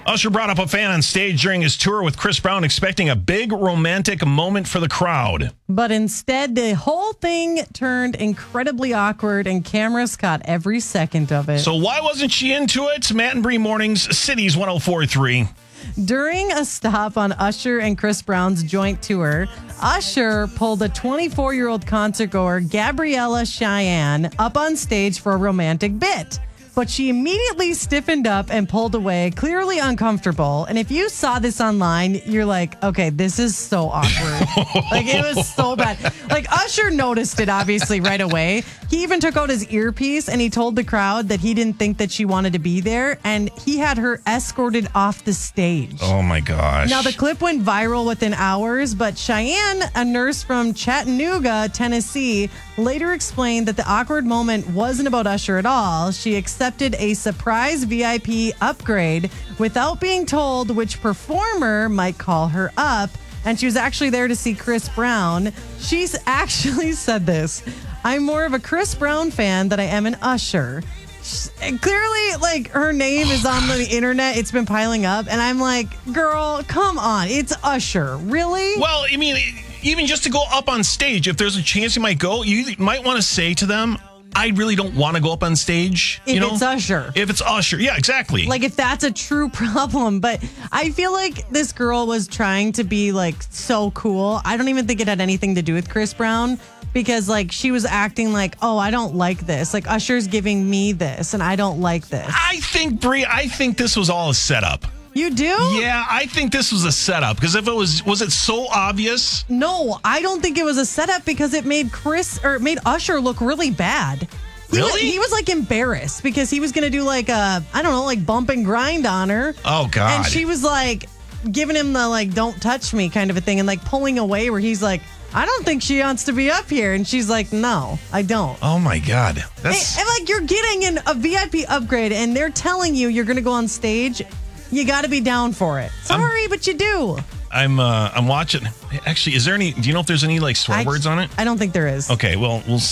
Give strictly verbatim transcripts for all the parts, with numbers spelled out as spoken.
Usher brought up a fan on stage during his tour with Chris Brown, expecting a big romantic moment for the crowd. But instead, the whole thing turned incredibly awkward, and cameras caught every second of it. So why wasn't she into it? Matt and Bree Mornings, Cities one oh four point three. During a stop on Usher and Chris Brown's joint tour, Usher pulled a twenty-four-year-old concertgoer, Gabriella Cheyenne, up on stage for a romantic bit. But she immediately stiffened up and pulled away, clearly uncomfortable. And if you saw this online, you're like, okay, this is so awkward. Like, it was so bad. Like, Usher noticed it, obviously, right away. He even took out his earpiece and he told the crowd that he didn't think that she wanted to be there. And he had her escorted off the stage. Oh, my gosh. Now, the clip went viral within hours, but Cheyenne, a nurse from Chattanooga, Tennessee, later explained that the awkward moment wasn't about Usher at all. She accepted a surprise V I P upgrade without being told which performer might call her up. And she was actually there to see Chris Brown. She's actually said this: "I'm more of a Chris Brown fan than I am an Usher." And clearly, like, her name is on the internet. It's been piling up. And I'm like, girl, come on. It's Usher. Really? Well, I mean, even just to go up on stage, if there's a chance you might go, you might want to say to them, I really don't want to go up on stage. If you know? it's Usher. If it's Usher. Yeah, exactly. Like, if that's a true problem. But I feel like this girl was trying to be, like, so cool. I don't even think it had anything to do with Chris Brown. Because, like, she was acting like, oh, I don't like this. Like, Usher's giving me this, and I don't like this. I think, Brie, I think this was all a setup. You do? Yeah, I think this was a setup. Because if it was, was it so obvious? No, I don't think it was a setup because it made Chris, or it made Usher look really bad. He Really? Was, he was, like, embarrassed because he was going to do, like, a, I don't know, like, bump and grind on her. Oh, God. And she was, like, giving him the, like, don't touch me kind of a thing and, like, pulling away where he's like, I don't think she wants to be up here. And she's like, no, I don't. Oh, my God. That's... And, and like, you're getting an, a V I P upgrade, and they're telling you you're going to go on stage. You got to be down for it. Sorry, I'm, but you do. I'm uh, I'm watching. Actually, is there any, do you know if there's any, like, swear I, words on it? I don't think there is. Okay, well, we'll...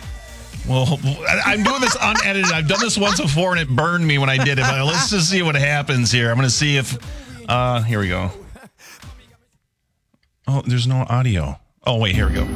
Well, I'm doing this unedited. I've done this once before, and it burned me when I did it. But let's just see what happens here. I'm going to see if... Uh, here we go. Oh, there's no audio. Oh, wait, here we go.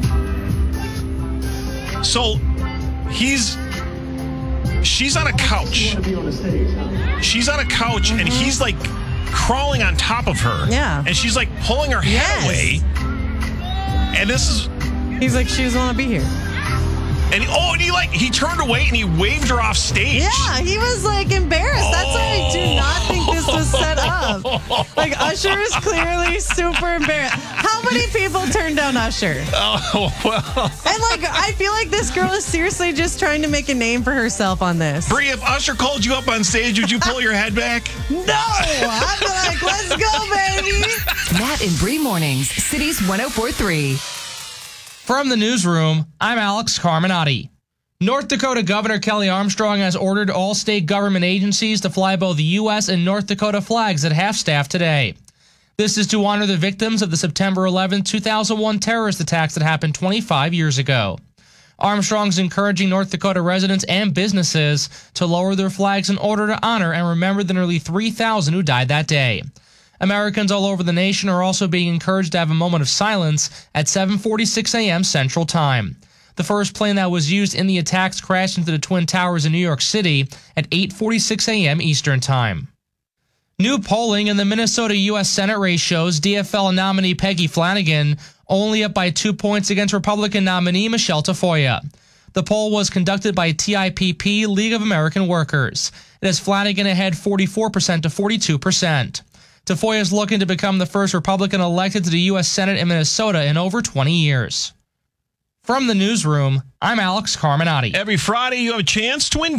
So, he's... She's on a couch. She's on a couch, and he's, like, crawling on top of her. Yeah. And she's, like, pulling her head Yes. away. And this is... He's like, she doesn't want to be here. And he, oh, and he like he turned away and he waved her off stage. Yeah, he was like embarrassed. That's why I do not think this was set up. Like, Usher is clearly super embarrassed. How many people turned down Usher? Oh, well. And like, I feel like this girl is seriously just trying to make a name for herself on this. Brie, if Usher called you up on stage, would you pull your head back? No, I'd be like, let's go, baby. Matt and Bree Mornings, Cities one oh four point three. From the newsroom, I'm Alex Carminati. North Dakota Governor Kelly Armstrong has ordered all state government agencies to fly both U S and North Dakota flags at half-staff today. This is to honor the victims of the September eleventh, two thousand one terrorist attacks that happened twenty-five years ago. Armstrong's encouraging North Dakota residents and businesses to lower their flags in order to honor and remember the nearly three thousand who died that day. Americans all over the nation are also being encouraged to have a moment of silence at seven forty-six a.m. Central Time. The first plane that was used in the attacks crashed into the Twin Towers in New York City at eight forty-six a.m. Eastern Time. New polling in the Minnesota U S Senate race shows D F L nominee Peggy Flanagan only up by two points against Republican nominee Michelle Tafoya. The poll was conducted by T I P P, League of American Workers. It has Flanagan ahead forty-four percent to forty-two percent. Tafoya is looking to become the first Republican elected to the U S Senate in Minnesota in over twenty years. From the newsroom, I'm Alex Carminati. Every Friday, you have a chance to win